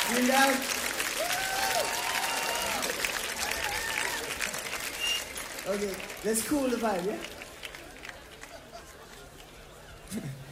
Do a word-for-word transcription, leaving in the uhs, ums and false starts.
Vielen Dank. Okay, let's cool the vibe, yeah?